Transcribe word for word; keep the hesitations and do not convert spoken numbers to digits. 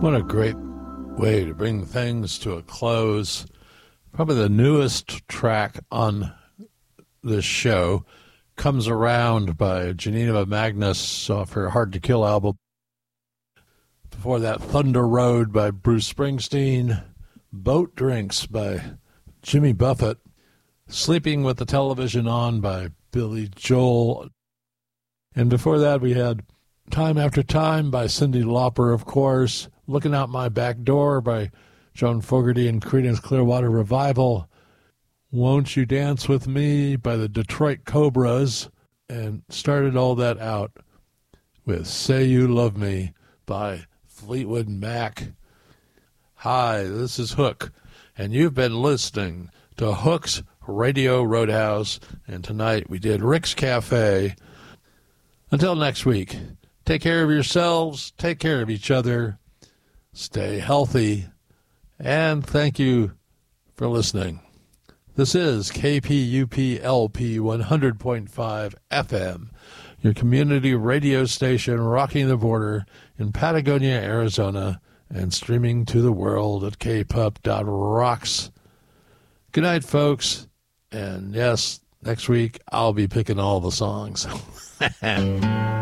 What a great way to bring things to a close. Probably the newest track on this show, Comes Around by Geneva Magnus off her Hard to Kill album. Before that, Thunder Road by Bruce Springsteen, Boat Drinks by Jimmy Buffett, Sleeping with the Television On by Billy Joel. And before that, we had Time After Time by Cyndi Lauper, of course, Looking Out My Back Door by Joan Fogerty and Creedence Clearwater Revival, Won't You Dance With Me by the Detroit Cobras, and started all that out with Say You Love Me by Fleetwood Mac. Hi, this is Hook, and you've been listening to Hook's Radio Roadhouse, and tonight we did Rick's Cafe. Until next week, take care of yourselves, take care of each other, stay healthy, and thank you for listening. This is K P U P L P one hundred point five F M, your community radio station rocking the border in Patagonia, Arizona, and streaming to the world at k p u p dot rocks. Good night, folks. And yes, next week I'll be picking all the songs.